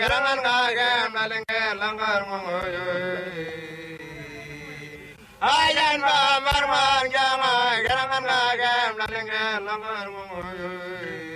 gerangan ngagem nalenge langar mongoyo. Ayan ba marman janga gerangan ngagem nalenge langar mongoyo.